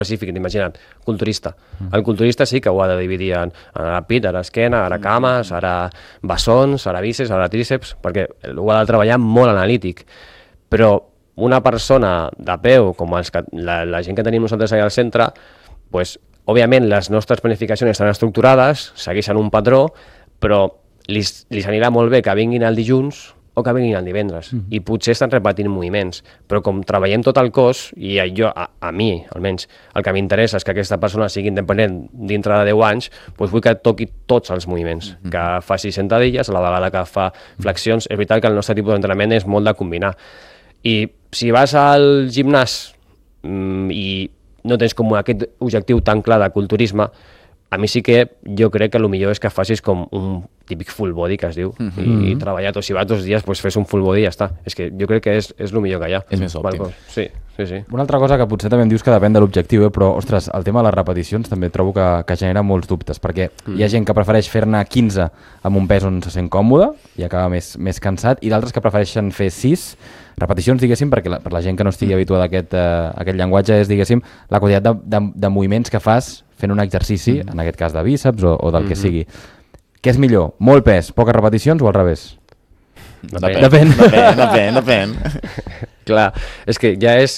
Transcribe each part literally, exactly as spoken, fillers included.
específic, imagina't, culturista. El culturista sí que ho ha de dividir en ara pit, ara esquena, ara cames, ara bessons, ara bíceps, ara tríceps, perquè ho ha de treballar molt analític. Però una persona de peu, com els que, la, la gent que tenim nosaltres allà al centre, pues, òbviament les nostres planificacions estan estructurades, segueixen un patró, però li, li anirà molt bé que vinguin el dilluns o que vinguin el divendres, mm-hmm. i potser estan repetint moviments, però com treballem tot el cos, i jo, a, a mi, almenys, el que m'interessa és que aquesta persona sigui independent dintre de deu anys, doncs vull que toqui tots els moviments, mm-hmm. que faci sentadilles, a la vegada que fa flexions. És veritat que el nostre tipus d'entrenament és molt de combinar. I si vas al gimnàs mmm, i no tens com aquest objectiu tan clar de culturisme, a mi sí que jo crec que el millor és que facis com un típic full body, que es diu, mm-hmm. i, i treballar tots, si vas dos dies, doncs fes un full body i ja està. És que jo crec que és, és el millor que hi ha. És més òptim. Sí, sí, sí. Una altra cosa que potser també em dius que depèn de l'objectiu, eh? Però, ostres, el tema de les repeticions també trobo que, que genera molts dubtes, perquè mm. hi ha gent que prefereix fer-ne quinze amb un pes on se sent còmode i acaba més, més cansat, i d'altres que prefereixen fer sis repeticions, diguéssim, perquè la, per la gent que no estigui habituada a aquest, uh, aquest llenguatge és, diguéssim, la quantitat de, de, de moviments que fas fent un exercici, mm. en aquest cas de bíceps o, o del mm-hmm. que sigui. Què és millor? Molt pes, poques repeticions o al revés? Depèn. Depèn, depèn, depèn. depèn. Clar, és que ja és...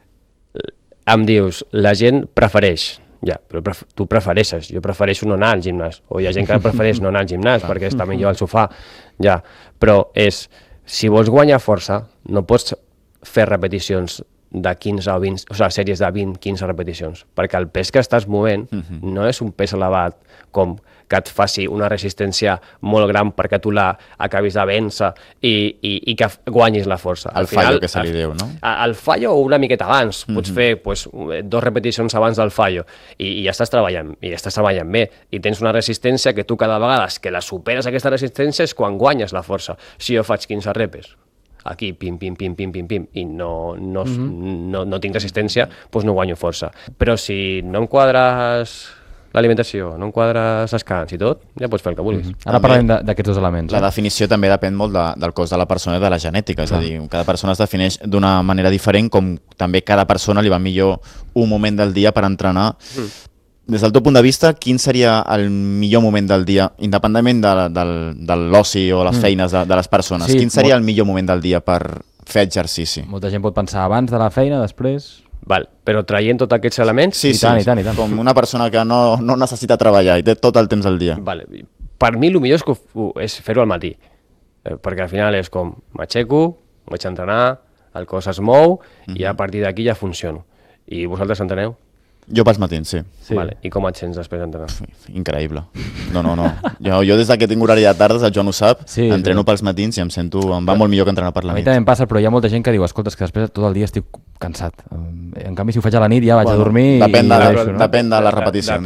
Em dius, la gent prefereix, ja, però pref tu prefereixes, jo prefereixo no anar al gimnàs, o hi ha gent que prefereix no anar al gimnàs perquè està millor al sofà, ja, però és... Si vols guanyar força, no pots fer repeticions de quinze o vint, o sigui, sèries de vint a quinze repeticions, perquè el pes que estàs movent uh-huh. no és un pes elevat com que et faci una resistència molt gran perquè tu la acabis de vèncer i, i, i que guanyis la força. El fallo que se li diu, no? El fallo una miqueta abans, uh-huh. pots fer pues, dos repeticions abans del fallo i, i ja estàs treballant, i ja estàs treballant bé, i tens una resistència que tu cada vegada que la superes aquesta resistència és quan guanyes la força. Si jo faig quinze repes, aquí, pim, pim, pim, pim, pim, pim, i no, no, mm-hmm. no, no tinc resistència, doncs no guanyo força. Però si no em quadres l'alimentació, no em quadres descans i tot, ja pots fer el que vulguis. Mm-hmm. Ara parlem d'aquests dos elements. La eh? definició també depèn molt de, del cos de la persona i de la genètica, és ah. a dir, cada persona es defineix d'una manera diferent, com també cada persona li va millor un moment del dia per entrenar. Mm. Des del teu punt de vista, quin seria el millor moment del dia, independentment de, de, de l'oci o les feines de, de les persones? Sí, quin seria molt... el millor moment del dia per fer exercici? Molta gent pot pensar abans de la feina, després... Val, però traient tots aquests elements... Sí, I sí, tant, i tant, i tant. Com una persona que no, no necessita treballar i té tot el temps del dia. Vale. Per mi el millor és, que, és fer-ho al matí, eh, perquè al final és com m'aixeco, vaig a entrenar, el cos es mou mm-hmm. i a partir d'aquí ja funciono. I vosaltres entreneu? Jo pels matins, sí. sí. Vale. I com et sents després d'entrenar? Increïble. No, no, no. Jo, jo des que tinc horari de tardes, el Joan ho sap, sí, entreno sí. pels matins i em sento, em va molt millor que entrenar per la nit. A mi també em passa, però hi ha molta gent que diu, escolta, és que després tot el dia estic cansat. En canvi, si ho faig a la nit ja vaig bueno, a dormir depèn i... De la, deixo, no? Depèn de les repeticions.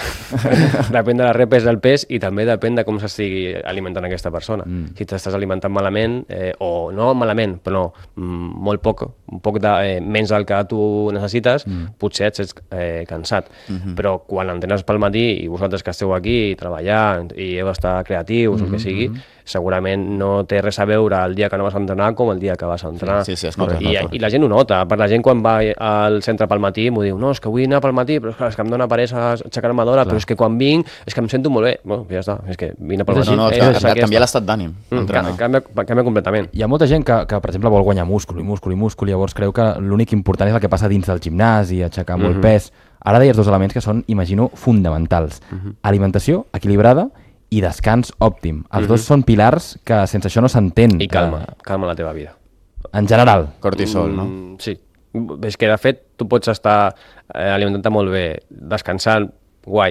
Depèn, depèn de les repes del pes i també depèn de com s'estigui alimentant aquesta persona. Mm. Si t'estàs alimentant malament, eh, o no malament, però mm, molt poc, un poc de, eh, menys del que tu necessites, mm. potser et sents eh, cansat. Mm-hmm. Però quan entrenes pel matí i vosaltres que esteu aquí treballant i heu d'estar creatius mm-hmm. o el que sigui, segurament no té res a veure el dia que no vas a entrenar com el dia que vas a entrenar. Sí, sí, sí, es nota, I, nota. I la gent ho nota. Per la gent quan va al centre pel matí m'ho diu, no, és que vull anar pel matí, però és que em dona peresa aixecar-me d'hora, però és que quan vinc és que em sento molt bé. Bueno, ja està, és que vine pel matí. No, no, eh, canvia, canvia l'estat d'ànim. Mm, canvia, canvia completament. Hi ha molta gent que, que, per exemple, vol guanyar múscul i múscul i múscul, i llavors creu que l'únic important és el que passa dins del gimnàs i aixecar molt mm-hmm. pes. Ara deies dos elements que són, imagino, fonamentals. Uh-huh. Alimentació equilibrada i descans òptim. Els uh-huh. dos són pilars que sense això no s'entén. I calma, uh, calma la teva vida. En general. Cortisol, mm, no? Sí. És que, de fet, tu pots estar eh, alimentant-te molt bé, descansant, guai,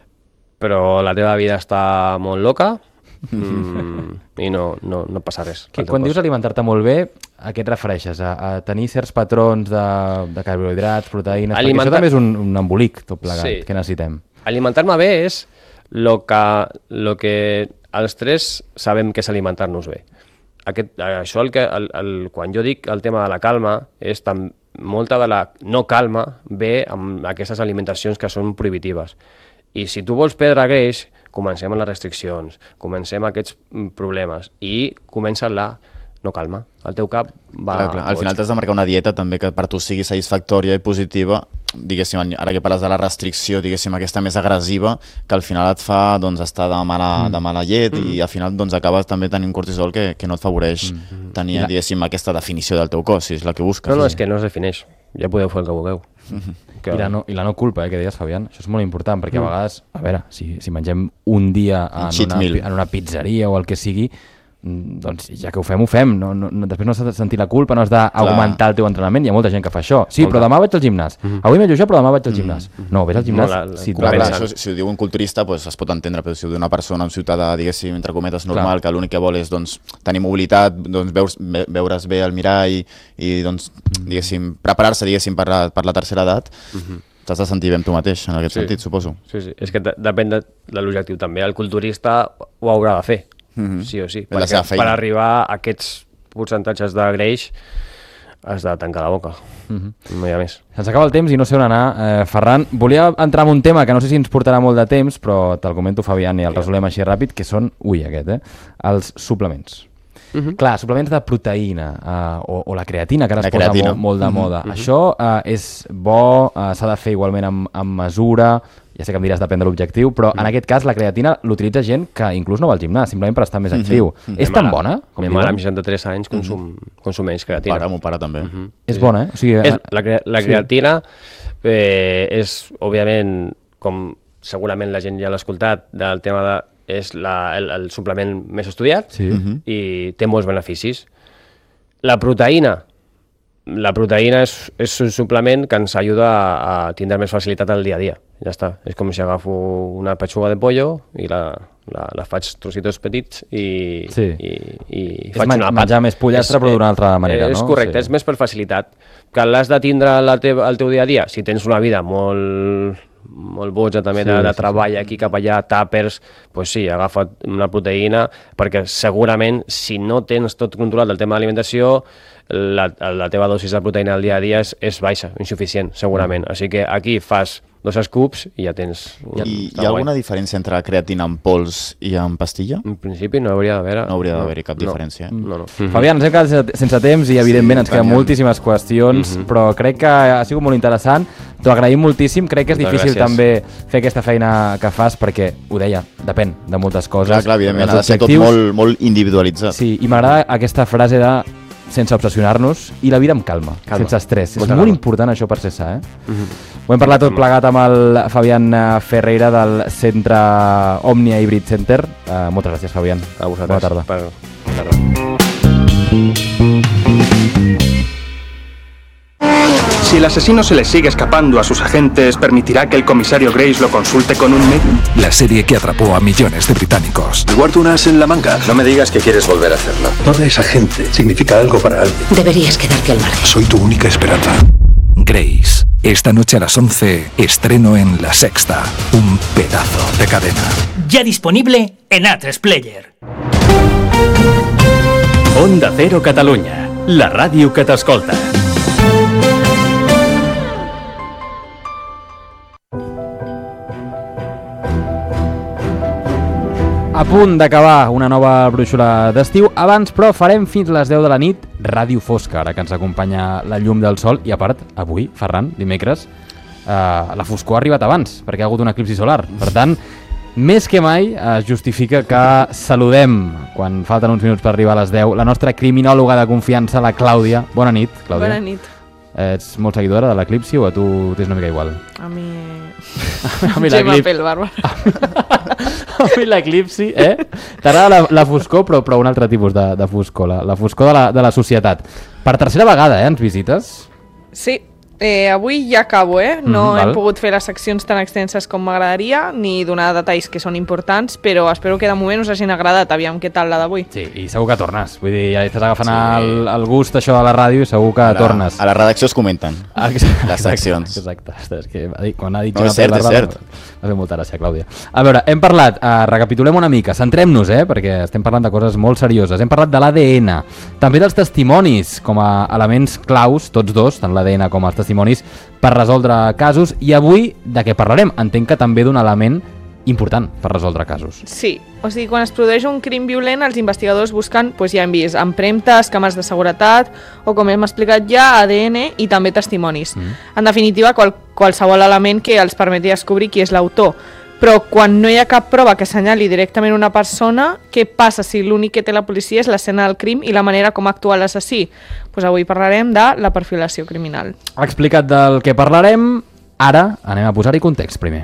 però la teva vida està molt loca mm, i no, no, no passa res. Que, quan dius alimentar-te molt bé, a què et refereixes? A, a tenir certs patrons de, de carbohidrats, proteïnes? Alimentar... Perquè això també és un, un embolic tot plegat, sí. Que necessitem. Alimentar-me bé és lo que, lo que els tres sabem que és alimentar-nos bé. Aquest, això el que, el, el, quan jo dic el tema de la calma, és tam, molta de la no calma ve amb aquestes alimentacions que són prohibitives. I si tu vols perdre greix, comencem amb les restriccions, comencem aquests problemes i comença la, no calma. El teu cap va... Clar, clar. Al final t'has de marcar una dieta també que per tu sigui satisfactòria i positiva, diguéssim, ara que parles de la restricció, diguéssim, aquesta més agressiva, que al final et fa doncs, estar de mala, mm. de mala llet mm. i al final doncs, acabes també tenint cortisol que, que no et favoreix mm. tenir, la... diguéssim, aquesta definició del teu cos, si és la que busques. No, no, és que no es defineix. Ja podeu fer el que vulgueu. Mm-hmm. Que... I, la no, I la no culpa, eh, que deies, Fabián, això és molt important, perquè mm. a vegades, a veure, si, si mengem un dia en una, en una pizzeria o el que sigui, doncs ja que ho fem, ho fem. No, no, no, després no has de sentir la culpa, no has d'augmentar el teu entrenament. Hi ha molta gent que fa això. Sí, però demà vaig al gimnàs. Mm-hmm. Avui m'he allotjat, però demà vaig al gimnàs. Mm-hmm. No, vés al gimnàs. No, la, la, si, clar, clar, això, si ho diu un culturista, pues, es pot entendre, però si ho diu una persona, un ciutadà, diguéssim, entre cometes, normal, clar. Que l'únic que vol és doncs, tenir mobilitat, doncs, veus, ve, veure's bé al mirall i doncs, diguéssim, preparar-se diguéssim, per, la, per la tercera edat, mm-hmm. t'has de sentir bé amb tu mateix, en aquest sí. sentit, suposo. Sí, sí. És que depèn de, de l'objectiu també. El culturista ho haurà de fer. Mm-hmm. Sí o sí, perquè per arribar a aquests percentatges de greix has de tancar la boca, mm-hmm. no hi ha més. Se'ns acaba el temps i no sé on anar. eh, Ferran, volia entrar en un tema que no sé si ens portarà molt de temps, però te'l comento, Fabián, i el resolem així ràpid, que són, ui aquest, eh, els suplements. Mm-hmm. Clar, suplements de proteïna uh, o, o la creatina, que ara es posa molt, molt de moda. Mm-hmm. Això uh, és bo, uh, s'ha de fer igualment amb, amb mesura. Ja sé que em diràs depèn de l'objectiu, però mm. en aquest cas la creatina l'utilitza gent que inclús no va al gimnàs, simplement per estar més actiu. Mm-hmm. És tan mare, bona? Com mi mare amb seixanta-tres anys consum, mm-hmm. consumeix creatina. Pare, mon pare també. Mm-hmm. És bona, eh? O sigui, és, la, la creatina sí. eh, és, òbviament, com segurament la gent ja l'ha escoltat, del tema de... és la, el, el suplement més estudiat sí. mm-hmm. i té molts beneficis. La proteïna, la proteïna és, és un suplement que ens ajuda a, a tindre més facilitat al dia a dia. Ja està. És com si agafo una petxuga de pollo i la, la, la faig trocitos petits i, sí. i, i faig man, una menjar més pollastre però d'una altra manera, és no? És correcte, sí. És més per facilitat. Que l'has de tindre al teu, al teu dia a dia, si tens una vida molt... molt boja també sí, de, de treball sí, sí. aquí cap allà, tàpers, doncs sí, agafa't una proteïna, perquè segurament si no tens tot controlat el tema d'alimentació, la, la teva dosis de proteïna al dia a dia és, és baixa, insuficient, segurament. Mm. Així que aquí fas dos scoops i ja tens... Ja I hi ha alguna diferència entre la creatina en pols i en pastilla? En principi no hauria d'haver... No hauria d'haver-hi cap no, diferència. Eh? No, no. Mm-hmm. Fabián, ens hem quedat sense temps i evidentment sí, ens queden moltíssimes qüestions, mm-hmm. però crec que ha sigut molt interessant. T'ho agraïm moltíssim, crec que és difícil gràcies. També fer aquesta feina que fas perquè, ho deia, depèn de moltes coses. Clar, clar, evidentment, ha de ser tot molt, molt individualitzat. Sí, i m'agrada aquesta frase de sense obsessionar-nos i la vida amb calma, calma. Sense estrès. Molta és molt calma. Important això per ser sa, eh? Mm-hmm. Ho hem parlat tot plegat amb el Fabián Ferreira del Centre Òmnia Hybrid Center. Uh, moltes gràcies, Fabián. A vosaltres. Bona tarda. Per... Bona tarda. Si el asesino se le sigue escapando a sus agentes, ¿permitirá que el comisario Grace lo consulte con un médium? La serie que atrapó a millones de británicos. Guardo un as en la manga. No me digas que quieres volver a hacerlo. Toda esa gente significa algo para alguien. Deberías quedarte al margen. Soy tu única esperanza. Grace. Esta noche a las once, estreno en La Sexta. Un pedazo de cadena. Ya disponible en A tres Player. Onda Cero Catalunya. La ràdio que t'escolta. A punt d'acabar una nova brúixola d'estiu. Abans, però, farem fins les deu de la nit Ràdio Fosca, ara que ens acompanya la llum del sol. I a part, avui, Ferran, dimecres, eh, la foscor ha arribat abans, perquè ha hagut un eclipsi solar. Per tant, més que mai es justifica que saludem, quan falten uns minuts per arribar a les deu, la nostra criminòloga de confiança, la Clàudia. Bona nit, Clàudia. Bona nit. Ets molt seguidora de l'eclipsi o a tu t'és una mica igual? A mi... a mi Gemma pel Bàrbara. A mi l'eclipsi, eh? T'agrada la, la foscor, però, però un altre tipus de, de foscor, la, la foscor de la, de la societat. Per tercera vegada, eh, ens visites? Sí. Eh, avui ja acabo, eh? No Mm, hem val. pogut fer les seccions tan extenses com m'agradaria, ni donar detalls que són importants, però espero que de moment us hagin agradat. Aviam què tal la d'avui. Sí, i segur que tornes. Vull dir, ja estàs agafant sí. el, el gust això de la ràdio i segur que A la, tornes. a la redacció es comenten Exacte, les seccions. Exacte, exacte. És que ha dit- quan ha dit No, Gemma és cert, Pel és Bàrbara, cert. m'ha fet molta gràcia, Clàudia. A veure, hem parlat, uh, recapitulem una mica, centrem-nos, eh, perquè estem parlant de coses molt serioses. Hem parlat de l'A D N, també dels testimonis com a elements claus, tots dos, tant l'A D N com els testimonis, per resoldre casos. I avui de què parlarem? Entenc que també d'un element important per resoldre casos. Sí, o sigui, quan es produeix un crim violent, els investigadors busquen, doncs ja hem vist, empremtes, càmeres de seguretat, o com hem explicat ja, A D N i també testimonis. Mm. En definitiva, qual, qualsevol element que els permeti descobrir qui és l'autor. Però quan no hi ha cap prova que assenyali directament una persona, què passa si l'únic que té la policia és l'escena del crim i la manera com actua l'assassí? Doncs avui parlarem de la perfilació criminal. Explicat del que parlarem, ara anem a posar-hi context primer.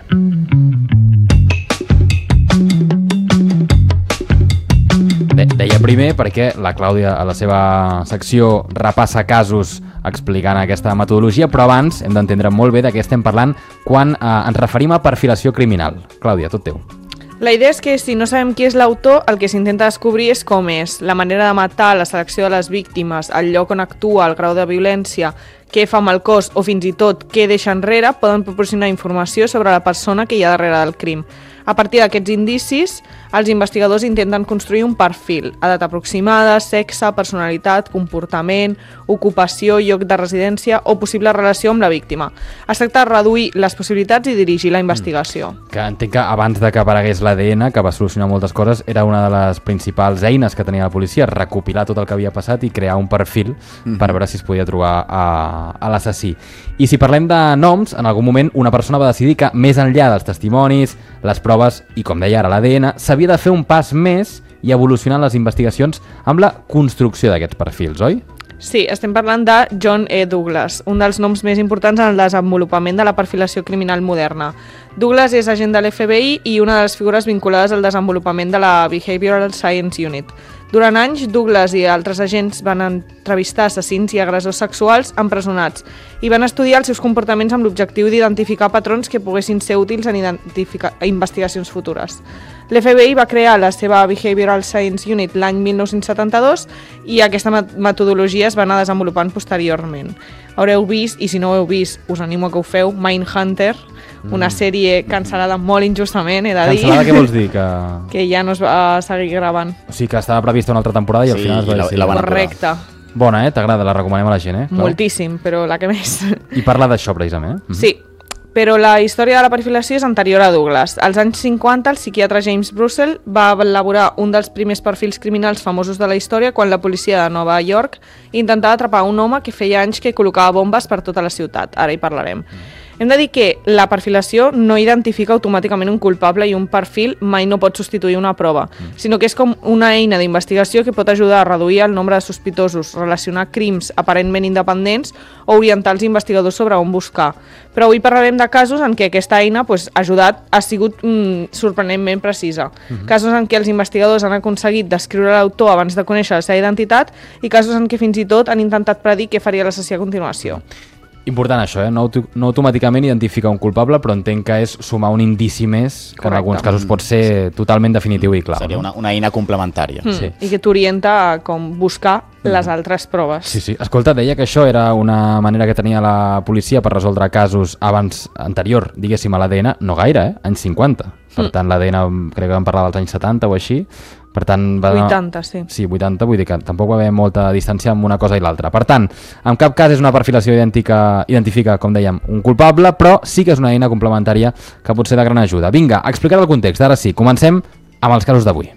De, deia primer perquè la Clàudia a la seva secció repassa casos explicant aquesta metodologia, però abans hem d'entendre molt bé de què estem parlant quan eh, ens referim a perfilació criminal. Clàudia, tot teu. La idea és que si no sabem qui és l'autor, el que s'intenta descobrir és com és, la manera de matar, la selecció de les víctimes, el lloc on actua, el grau de violència, què fa amb el cos o fins i tot què deixa enrere, poden proporcionar informació sobre la persona que hi ha darrere del crim. A partir d'aquests indicis, els investigadors intenten construir un perfil, edat aproximada, sexe, personalitat, comportament, ocupació, lloc de residència o possible relació amb la víctima. Es tracta de reduir les possibilitats i dirigir la investigació. Mm. Que entenc que abans de que aparegués l'A D N, que va solucionar moltes coses, era una de les principals eines que tenia la policia, recopilar tot el que havia passat i crear un perfil mm-hmm. per veure si es podia trobar a, a l'assassí. I si parlem de noms, en algun moment una persona va decidir que més enllà dels testimonis, les proves i, com deia ara, l'A D N, s'havia de fer un pas més i evolucionar les investigacions amb la construcció d'aquests perfils, oi? Sí, estem parlant de John E. Douglas, un dels noms més importants en el desenvolupament de la perfilació criminal moderna. Douglas és agent de l'F B I i una de les figures vinculades al desenvolupament de la Behavioral Science Unit. Durant anys, Douglas i altres agents van entrevistar assassins i agressors sexuals empresonats i van estudiar els seus comportaments amb l'objectiu d'identificar patrons que poguessin ser útils en investigacions futures. L'F B I va crear la seva Behavioral Science Unit l'any mil nou-cents setanta-dos i aquesta metodologia es va anar desenvolupant posteriorment. Haureu vist, i si no ho heu vist, us animo a que ho feu, Mindhunter, una sèrie cancel·lada molt injustament, he de dir. Cancel·lada què vols dir? Que... que ja no es va seguir gravant. O sigui que estava prevista una altra temporada i al sí, final es va decidir. La, la Correcte. Bona, eh? T'agrada, la recomanem a la gent, eh? Clau? Moltíssim, però la que més. I parla d'això, precisament. Eh? Sí, però la història de la perfilació és anterior a Douglas. Als anys cinquanta, el psiquiatre James Brussel va elaborar un dels primers perfils criminals famosos de la història quan la policia de Nova York intentava atrapar un home que feia anys que col·locava bombes per tota la ciutat. Ara hi parlarem. Hem de dir que la perfilació no identifica automàticament un culpable i un perfil mai no pot substituir una prova, sinó que és com una eina d'investigació que pot ajudar a reduir el nombre de sospitosos, relacionar crims aparentment independents o orientar els investigadors sobre on buscar. Però avui parlarem de casos en què aquesta eina pues, ha ajudat, ha sigut mm, sorprenentment precisa. Uh-huh. Casos en què els investigadors han aconseguit descriure l'autor abans de conèixer la seva identitat i casos en què fins i tot han intentat predir què faria l'assassí a continuació. Important això, eh? No, no automàticament identificar un culpable, però entenc que és sumar un indici més, que en alguns casos pot ser totalment definitiu i clar. Seria una, una eina complementària. Mm. Sí. I que t'orienta a com buscar mm. les altres proves. Sí, sí. Escolta, deia que això era una manera que tenia la policia per resoldre casos abans, anterior, diguéssim, a l'A D N, no gaire, eh? Anys cinquanta. Per tant, l'A D N crec que vam parlar dels anys setanta o així. Per tant, va... vuitanta, sí. Sí, vuitanta, vull dir que tampoc va haver molta distància amb una cosa i l'altra. Per tant, en cap cas és una perfilació idèntica, identifica, com dèiem, un culpable, però sí que és una eina complementària que pot ser de gran ajuda. Vinga, a explicar el context. Ara sí, comencem amb els casos d'avui.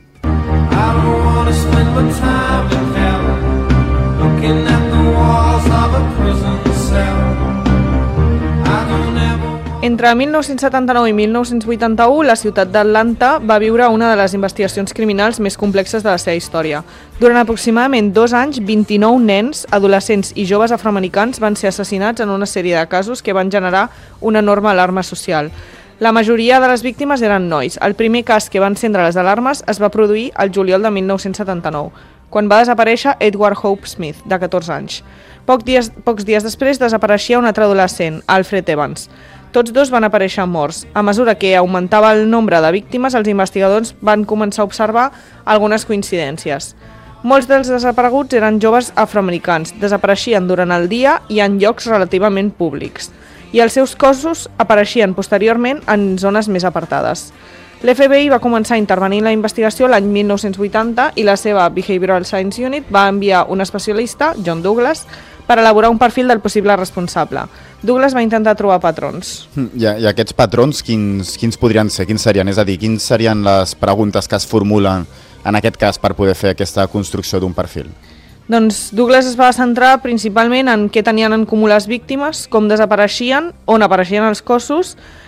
Entre mil nou-cents setanta-nou i mil nou-cents vuitanta-u, la ciutat d'Atlanta va viure una de les investigacions criminals més complexes de la seva història. Durant aproximadament dos anys, vint-i-nou nens, adolescents i joves afroamericans van ser assassinats en una sèrie de casos que van generar una enorme alarma social. La majoria de les víctimes eren nois. El primer cas que va encendre les alarmes es va produir el juliol de mil nou-cents setanta-nou, quan va desaparèixer Edward Hope Smith, de catorze anys. Pocs dies, pocs dies després desapareixia un altre adolescent, Alfred Evans. Tots dos van aparèixer morts. A mesura que augmentava el nombre de víctimes, els investigadors van començar a observar algunes coincidències. Molts dels desapareguts eren joves afroamericans, desapareixien durant el dia i en llocs relativament públics, i els seus cossos apareixien posteriorment en zones més apartades. L'F B I va començar a intervenir en la investigació l'any mil nou-cents vuitanta i la seva Behavioral Science Unit va enviar un especialista, John Douglas, per elaborar un perfil del possible responsable. Douglas va intentar trobar patrons. I, i aquests patrons, quins, quins podrien ser? Quins serien? És a dir, quins serien les preguntes que es formulen en aquest cas per poder fer aquesta construcció d'un perfil? Doncs Douglas es va centrar principalment en què tenien en comú les víctimes, com desapareixien, on apareixien els cossos